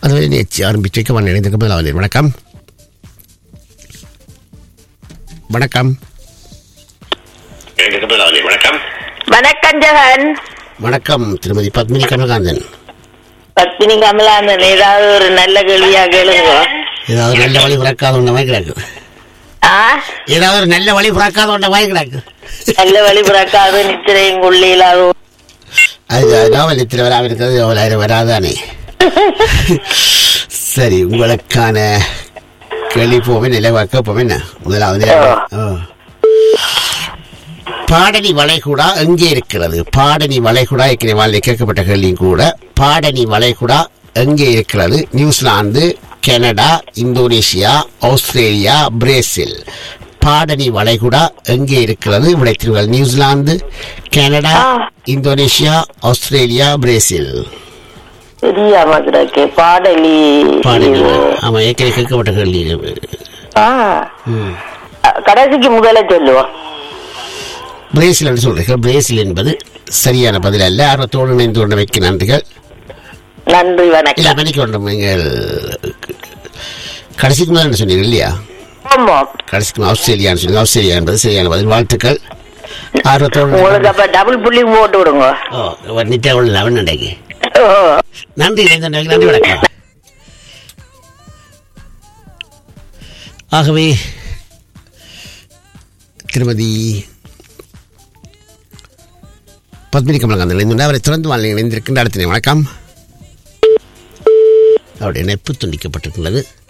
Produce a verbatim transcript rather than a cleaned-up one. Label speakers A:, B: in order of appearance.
A: அதுவரை நேற்று ஆரம்பித்து வைக்க வந்த இணைந்திருக்க முதலாவது வணக்கம் வணக்கம்
B: வணக்கம்
C: வணக்கம் ஜெகன்.
A: வணக்கம் திருமதி பத்மினி கமலகாந்தன்.
C: பத்மினி கமலாந்தன், ஏதாவது ஒரு நல்ல கேள்வியா கேளுங்க.
A: ஏதாவது நல்ல வழி பிறக்காத ஒன்ற வாங்கி கிடக்கு.
C: ஆ,
A: ஏதாவது ஒரு நல்ல வழி பிறக்காத ஒன்ற வாங்கி கிடக்கு.
C: நல்ல வழி பிறக்காது, நித்திரையும் கொள்ளையிலாது.
A: அது அதான் நித்திரை வராமல் இருக்கிறது அவ்வளோ வராதானே. சரி, உங்களுக்கான கேள்வி போவே நிலைவாக்க போவே என்ன முதலாவது பாடனி வளைகுடா எங்கே இருக்கிறது? பாடனி வளைகுடா ஏற்கனவே வாழ்க்கை கேட்கப்பட்ட கேள்வியும் கூட. பாடனி வளைகுடா எங்கே இருக்கிறது? New Zealand, Canada, Indonesia, Australia, Brazil. பாடனி வளைகுடா எங்கே இருக்கிறது? விடைத்திருங்கள். New Zealand, Canada, Indonesia, Australia, Brazil.
C: தெரியாம கிடக்கு. பாடலி
A: பாடலி ஆமா, ஏற்கனவே கேட்கப்பட்ட கேள்வி.
C: கடைசிக்கு முதல்ல சொல்லுவோம்.
A: பிரேசில் என்று சொல்றீர்கள். பிரேசில் என்பது சரியான பதில் அல்ல. ஆர்வத்தோடு இணைந்து கொண்டு வைக்க நன்றிகள்.
C: நன்றி, வணக்கம்.
A: மணிக்கு ஒன்றும் நீங்கள் கடைசிக்கு முதல் சொன்னீர்கள் இல்லையா? கடைசிக்கு ஆஸ்திரேலியான்னு சொன்னீங்க. ஆஸ்திரேலியா என்பது சரியான பதில். வாழ்த்துக்கள். ஆர்வத்தோடு
C: டபுள் புள்ளி போட்டு விடுங்க.
A: ஓ, நித்தியா உள்ள அவன் நன்றிக்கு நன்றி. நன்றி, வணக்கம். ஆகவே திருமதி பத்மினி கமலகாந்தன் இணைந்து அவரை திறந்து வாழ்க்கை இணைந்திருக்கின்ற அடுத்த வணக்கம். அவருடைய இணைப்பு துண்டிக்கப்பட்டிருக்கின்றது.